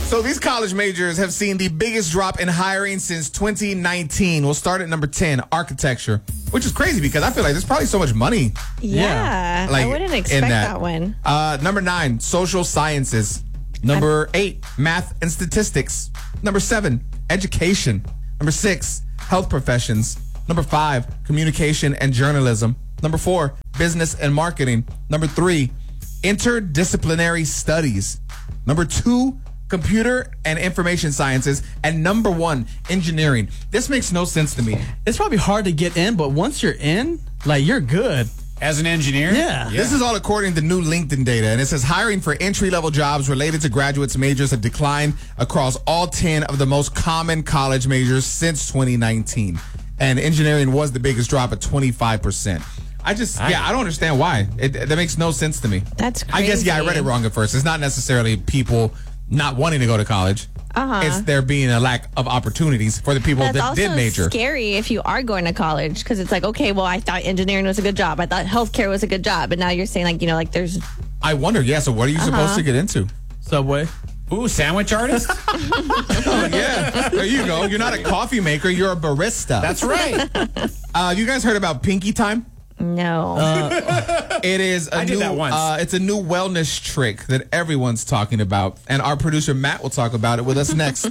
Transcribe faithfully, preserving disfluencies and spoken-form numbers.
So these college majors have seen the biggest drop in hiring since twenty nineteen. We'll start at number ten, architecture, which is crazy because I feel like there's probably so much money. Yeah, like, I wouldn't in expect that. that. one. Uh, number nine, social sciences. Number eight, math and statistics. Number seven, education. Number six, health professions. Number five, communication and journalism. Number four, business and marketing. Number three, interdisciplinary studies. Number two, computer and information sciences. And number one, engineering. This makes no sense to me. It's probably hard to get in, but once you're in, like, you're good. As an engineer? Yeah. This is all according to new LinkedIn data, and it says hiring for entry-level jobs related to graduates majors have declined across all ten of the most common college majors since twenty nineteen. And engineering was the biggest drop at twenty-five percent. I just, yeah, I don't understand why. It, that makes no sense to me. That's crazy. I guess, yeah, I read it wrong at first. It's not necessarily people not wanting to go to college. Uh-huh. It's there being a lack of opportunities for the people That's that also did major. scary if you are going to college because it's like, okay, well, I thought engineering was a good job. I thought healthcare was a good job. But now you're saying, like, you know, like there's... I wonder, yeah, so what are you Uh-huh. supposed to get into? Subway. Ooh, sandwich artist? Oh, yeah. There you go. You're not a coffee maker. You're a barista. That's right. Uh, you guys heard about Pinky Time? No. It is a I new, did that once. Uh, it's a new wellness trick that everyone's talking about. And our producer, Matt, will talk about it with us next.